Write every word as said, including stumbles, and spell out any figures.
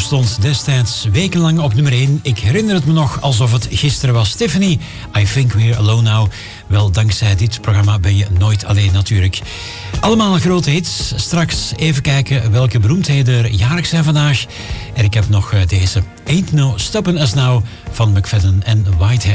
stond destijds wekenlang op nummer één. Ik herinner het me nog alsof het gisteren was. Tiffany, I Think We're Alone Now. Wel, dankzij dit programma ben je nooit alleen natuurlijk. Allemaal grote hits. Straks even kijken welke beroemdheden er jarig zijn vandaag. En ik heb nog deze Ain't No Stoppin' Us Now van McFadden en Whitehead.